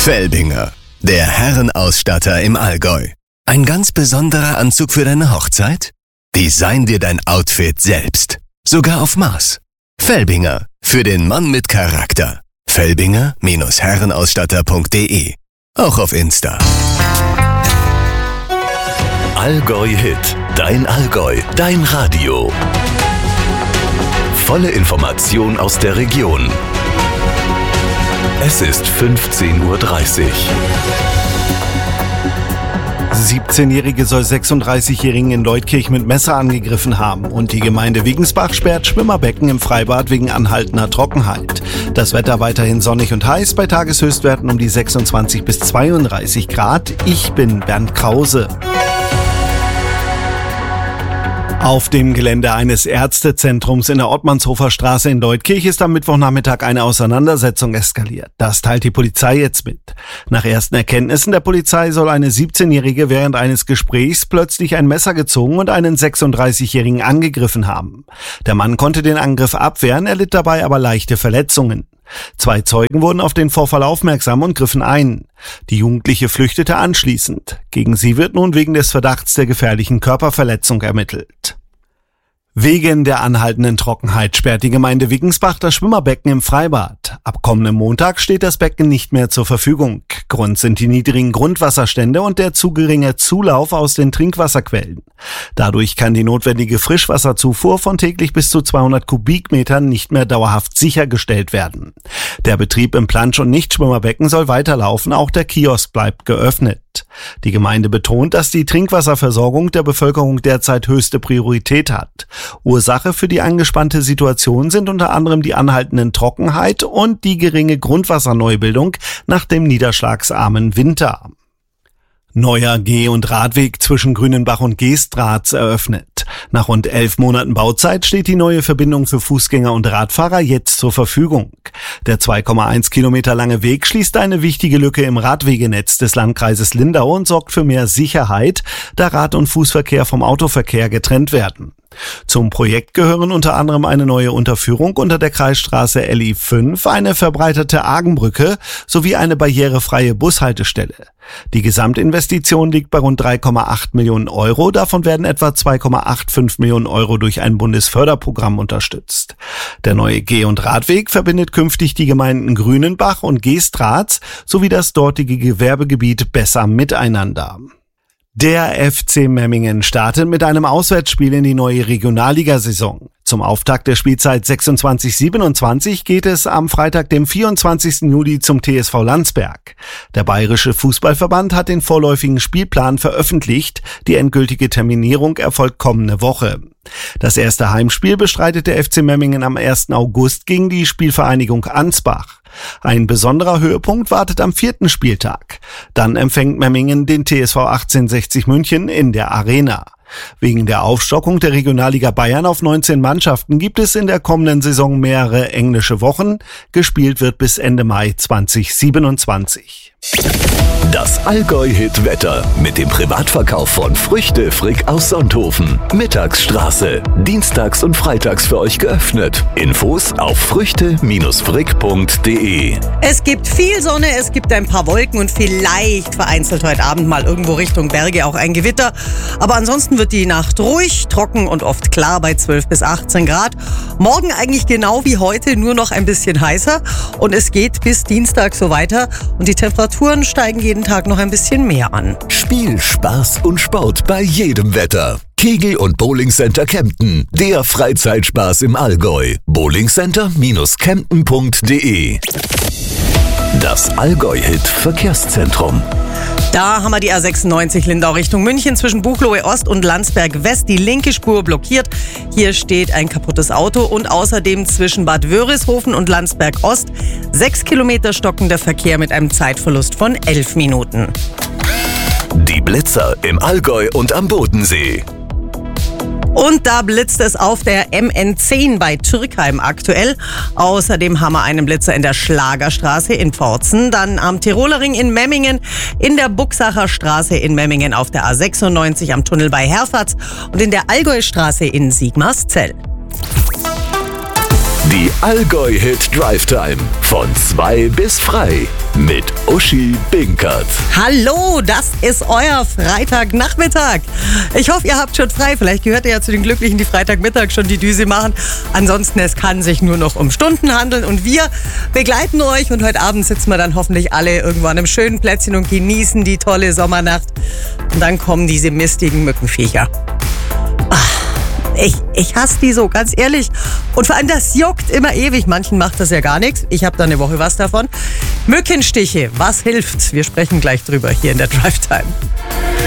Felbinger, der Herrenausstatter im Allgäu. Ein ganz besonderer Anzug für deine Hochzeit? Design dir dein Outfit selbst. Sogar auf Maß. Felbinger, für den Mann mit Charakter. Felbinger-Herrenausstatter.de. Auch auf Insta. Allgäu Hit. Dein Allgäu. Dein Radio. Volle Information aus der Region. Es ist 15:30 Uhr. 17-Jährige soll 36-Jährigen in Leutkirch mit Messer angegriffen haben und die Gemeinde Wiggensbach sperrt Schwimmerbecken im Freibad wegen anhaltender Trockenheit. Das Wetter weiterhin sonnig und heiß bei Tageshöchstwerten um die 26 bis 32 Grad. Ich bin Bernd Krause. Auf dem Gelände eines Ärztezentrums in der Ottmannshofer Straße in Leutkirch ist am Mittwochnachmittag eine Auseinandersetzung eskaliert. Das teilt die Polizei jetzt mit. Nach ersten Erkenntnissen der Polizei soll eine 17-Jährige während eines Gesprächs plötzlich ein Messer gezogen und einen 36-Jährigen angegriffen haben. Der Mann konnte den Angriff abwehren, erlitt dabei aber leichte Verletzungen. 2 Zeugen wurden auf den Vorfall aufmerksam und griffen ein. Die Jugendliche flüchtete anschließend. Gegen sie wird nun wegen des Verdachts der gefährlichen Körperverletzung ermittelt. Wegen der anhaltenden Trockenheit sperrt die Gemeinde Wiggensbach das Schwimmerbecken im Freibad. Ab kommendem Montag steht das Becken nicht mehr zur Verfügung. Grund sind die niedrigen Grundwasserstände und der zu geringe Zulauf aus den Trinkwasserquellen. Dadurch kann die notwendige Frischwasserzufuhr von täglich bis zu 200 Kubikmetern nicht mehr dauerhaft sichergestellt werden. Der Betrieb im Plansch- und Nichtschwimmerbecken soll weiterlaufen, auch der Kiosk bleibt geöffnet. Die Gemeinde betont, dass die Trinkwasserversorgung der Bevölkerung derzeit höchste Priorität hat. Ursache für die angespannte Situation sind unter anderem die anhaltenden Trockenheit und die geringe Grundwasserneubildung nach dem niederschlagsarmen Winter. Neuer Geh- und Radweg zwischen Grünenbach und Geestratz eröffnet. Nach rund 11 Monaten Bauzeit steht die neue Verbindung für Fußgänger und Radfahrer jetzt zur Verfügung. Der 2,1 Kilometer lange Weg schließt eine wichtige Lücke im Radwegenetz des Landkreises Lindau und sorgt für mehr Sicherheit, da Rad- und Fußverkehr vom Autoverkehr getrennt werden. Zum Projekt gehören unter anderem eine neue Unterführung unter der Kreisstraße LI5, eine verbreiterte Argenbrücke sowie eine barrierefreie Bushaltestelle. Die Gesamtinvestition liegt bei rund 3,8 Millionen Euro, davon werden etwa 2,85 Millionen Euro durch ein Bundesförderprogramm unterstützt. Der neue Geh- und Radweg verbindet künftig die Gemeinden Grünenbach und Geestratz sowie das dortige Gewerbegebiet besser miteinander. Der FC Memmingen startet mit einem Auswärtsspiel in die neue Regionalligasaison. Zum Auftakt der Spielzeit 26/27 geht es am Freitag, dem 24. Juli zum TSV Landsberg. Der Bayerische Fußballverband hat den vorläufigen Spielplan veröffentlicht. Die endgültige Terminierung erfolgt kommende Woche. Das erste Heimspiel bestreitet der FC Memmingen am 1. August gegen die Spielvereinigung Ansbach. Ein besonderer Höhepunkt wartet am 4. Spieltag. Dann empfängt Memmingen den TSV 1860 München in der Arena. Wegen der Aufstockung der Regionalliga Bayern auf 19 Mannschaften gibt es in der kommenden Saison mehrere englische Wochen. Gespielt wird bis Ende Mai 2027. Das Allgäu-Hit-Wetter mit dem Privatverkauf von Früchte Frick aus Sonthofen. Mittagsstraße. Dienstags und freitags für euch geöffnet. Infos auf früchte-frick.de. Es gibt viel Sonne, es gibt ein paar Wolken und vielleicht vereinzelt heute Abend mal irgendwo Richtung Berge auch ein Gewitter. Aber ansonsten wird die Nacht ruhig, trocken und oft klar bei 12 bis 18 Grad. Morgen eigentlich genau wie heute, nur noch ein bisschen heißer. Und es geht bis Dienstag so weiter. Und die Temperaturen steigen jeden Tag noch ein bisschen mehr an. Spiel, Spaß und Sport bei jedem Wetter. Kegel- und Bowlingcenter Kempten. Der Freizeitspaß im Allgäu. bowlingcenter-kempten.de. Das Allgäu-Hit-Verkehrszentrum. Da haben wir die A96 Lindau Richtung München zwischen Buchloe Ost und Landsberg West. Die linke Spur blockiert. Hier steht ein kaputtes Auto und außerdem zwischen Bad Wörishofen und Landsberg Ost 6 Kilometer stockender Verkehr mit einem Zeitverlust von 11 Minuten. Die Blitzer im Allgäu und am Bodensee. Und da blitzt es auf der MN10 bei Türkheim aktuell. Außerdem haben wir einen Blitzer in der Schlagerstraße in Pforzen, dann am Tirolering in Memmingen, in der Buxacher Straße in Memmingen auf der A96 am Tunnel bei Herfatz und in der Allgäustraße in Sigmarszell. Die Allgäu-Hit Drive Time. Von 2 bis frei. Mit Uschi Binkert. Hallo, das ist euer Freitagnachmittag. Ich hoffe, ihr habt schon frei. Vielleicht gehört ihr ja zu den Glücklichen, die Freitagmittag schon die Düse machen. Ansonsten, es kann sich nur noch um Stunden handeln. Und wir begleiten euch. Und heute Abend sitzen wir dann hoffentlich alle irgendwo an einem schönen Plätzchen und genießen die tolle Sommernacht. Und dann kommen diese mistigen Mückenviecher. Ich hasse die so, ganz ehrlich. Und vor allem, das juckt immer ewig. Manchen macht das ja gar nichts. Ich habe da eine Woche was davon. Mückenstiche, was hilft? Wir sprechen gleich drüber hier in der Drive Time.